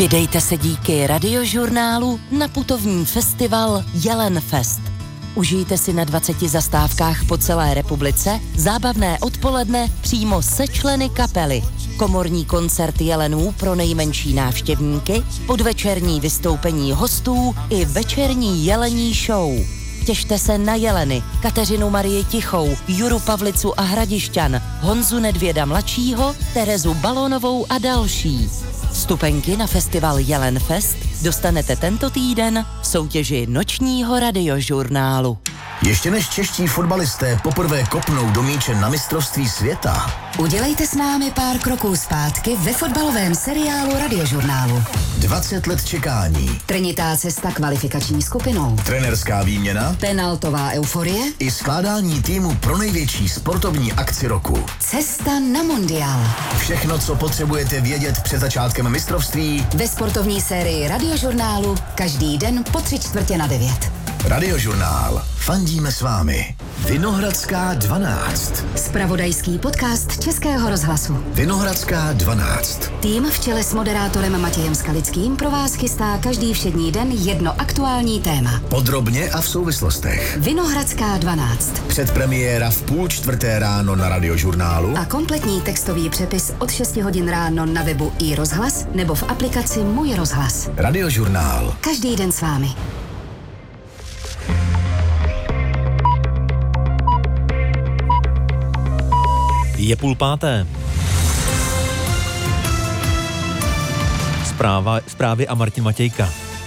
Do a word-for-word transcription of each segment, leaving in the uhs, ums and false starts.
Vydejte se díky Radiožurnálu na putovní festival Jelenfest. Užijte si na dvaceti zastávkách po celé republice zábavné odpoledne přímo se členy kapely. Komorní koncert jelenů pro nejmenší návštěvníky, podvečerní vystoupení hostů i večerní jelení show. Těšte se na jeleny, Kateřinu Marii Tichou, Juru Pavlicu a Hradišťan, Honzu Nedvěda mladšího, Terezu Balonovou a další. Vstupenky na festival Jelenfest dostanete tento týden v soutěži Nočního radiožurnálu. Ještě než čeští fotbalisté poprvé kopnou do míče na mistrovství světa, udělejte s námi pár kroků zpátky ve fotbalovém seriálu Radiožurnálu. dvacet let čekání. Trnitá cesta kvalifikační skupinou. Trenerská výměna. Penaltová euforie. I skládání týmu pro největší sportovní akci roku. Cesta na mundiál. Všechno, co potřebujete vědět před začátkem mistrovství. Ve sportovní sérii Radiožurnálu každý den po tři čtvrtě na devět. Radiožurnál. Fandíme s vámi. Vinohradská dvanáct. Zpravodajský podcast Českého rozhlasu. Vinohradská dvanáct. Tým v čele s moderátorem Matějem Skalickým pro vás chystá každý všední den jedno aktuální téma. Podrobně a v souvislostech. Vinohradská dvanáct. Předpremiéra v půl čtvrté ráno na Radiožurnálu. A kompletní textový přepis od šesti hodin ráno na webu i rozhlas nebo v aplikaci Můj rozhlas. Radiožurnál. Každý den s vámi. Je půl páté. Zpráva, zprávy a Martin Matějka.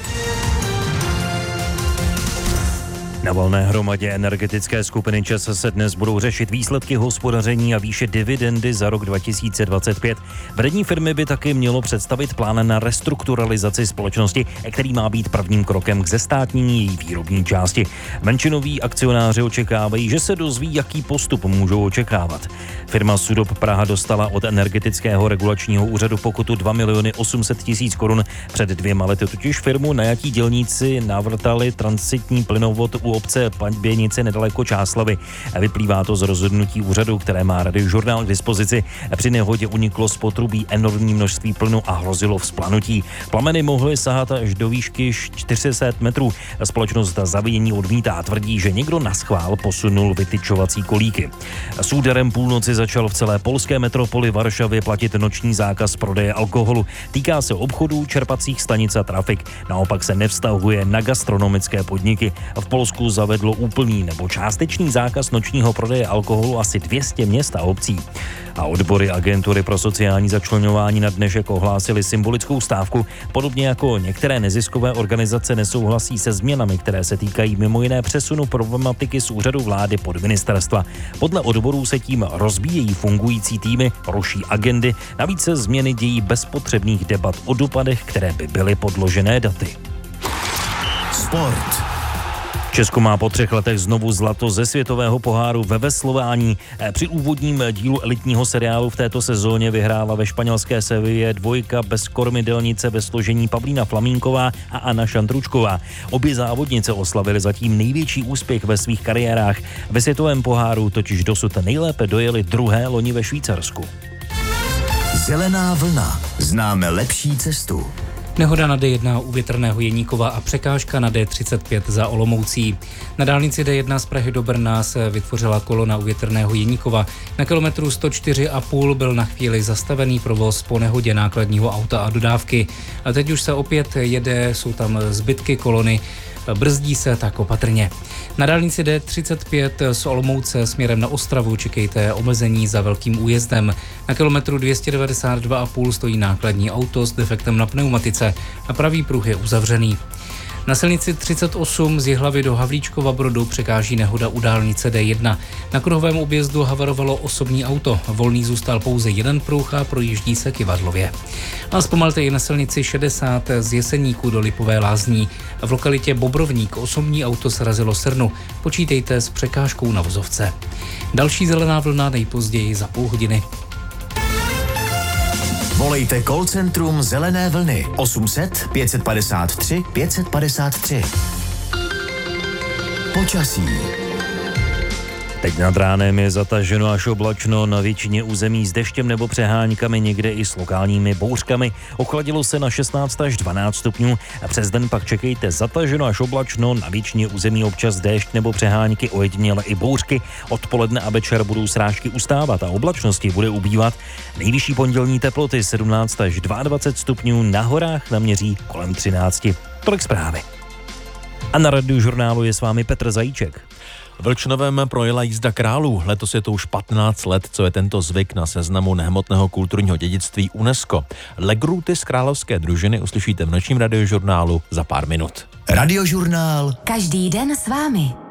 Na valné hromadě energetické skupiny ČEZ se dnes budou řešit výsledky hospodaření a výše dividendy za rok dva tisíce dvacet pět. Vedení firmy by taky mělo představit plán na restrukturalizaci společnosti, který má být prvním krokem k zestátnění její výrobní části. Menšinoví akcionáři očekávají, že se dozví, jaký postup můžou očekávat. Firma Sudop Praha dostala od Energetického regulačního úřadu pokutu dva miliony osm set tisíc korun. Před dvěma lety totiž firmu najatí dělníci navrtali transitní plynovod u obce Paběnice nedaleko Čáslavi. Vyplývá to z rozhodnutí úřadu, které má Radiožurnál k dispozici. Při nehodě uniklo z potrubí enormní množství plynu a hrozilo vzplanutí. Plameny mohly sahat až do výšky čtyři sta metrů. Společnost zavinění odmítá, tvrdí, že někdo naschvál posunul vytyčovací kolíky. S úderem půlnoci začal v celé polské metropoli Varšavě platit noční zákaz prodeje alkoholu. Týká se obchodů, čerpacích stanic a trafik. Naopak se nevztahuje na gastronomické podniky. V Polsku zavedlo úplný nebo částečný zákaz nočního prodeje alkoholu asi dvě stě měst a obcí. A odbory agentury pro sociální začleňování na dnešek ohlásili symbolickou stávku. Podobně jako některé neziskové organizace nesouhlasí se změnami, které se týkají mimo jiné přesunu problematiky z úřadu vlády pod ministerstva. Podle odborů se tím rozbíjejí fungující týmy, ruší agendy, navíc se změny dějí bez potřebných debat o dopadech, které by byly podložené daty. Sport. Česko má po třech letech znovu zlato ze světového poháru ve veslování. Při úvodním dílu elitního seriálu v této sezóně vyhrála ve španělské Seville dvojka bez kormidelnice ve složení Pavlína Flamínková a Anna Šandručková. Obě závodnice oslavily zatím největší úspěch ve svých kariérách. Ve světovém poháru totiž dosud nejlépe dojeli druhé loni ve Švýcarsku. Zelená vlna. Známe lepší cestu. Nehoda na D jedna u Větrného Jeníkova a překážka na D třicet pět za Olomoucí. Na dálnici D jedna z Prahy do Brna se vytvořila kolona u Větrného Jeníkova. Na kilometru sto čtyři a půl byl na chvíli zastavený provoz po nehodě nákladního auta a dodávky. A teď už se opět jede, jsou tam zbytky kolony. Brzdí se tak opatrně. Na dálnici D třicet pět z Olomouce směrem na Ostravu čekejte omezení za velkým újezdem. Na kilometru dvě stě devadesát dva a půl stojí nákladní auto s defektem na pneumatice a pravý pruh je uzavřený. Na silnici třicet osm z Jihlavy do Havlíčkova Brodu překáží nehoda u dálnice D jedna. Na kruhovém objezdu havarovalo osobní auto. Volný zůstal pouze jeden pruh a projíždí se Kyvadlově. A zpomalte i na silnici šedesát z Jeseníku do Lipové Lázní. V lokalitě Bobrovník osobní auto srazilo srnu. Počítejte s překážkou na vozovce. Další zelená vlna nejpozději za půl hodiny. Volejte call centrum Zelené vlny osm set pět padesát tři pět padesát tři. Počasí. Teď nad ránem je zataženo až oblačno, na většině území s deštěm nebo přeháňkami, někde i s lokálními bouřkami. Ochladilo se na šestnáct až dvanáct stupňů a přes den pak čekejte zataženo až oblačno, na většině území občas déšť nebo přeháňky, ojediněle i bouřky. Odpoledne a večer budou srážky ustávat a oblačnosti bude ubývat. Nejvyšší pondělní teploty sedmnáct až dvacet dva stupňů, na horách naměří kolem třináct. Tolik zprávy. A na Radiožurnálu je s vámi Petr Zajíček. V Vlčnovém projela jízda králů. Letos je to už patnáct let, co je tento zvyk na seznamu nehmotného kulturního dědictví UNESCO. Legruty z královské družiny uslyšíte v nočním Radiožurnálu za pár minut. Radiožurnál. Každý den s vámi.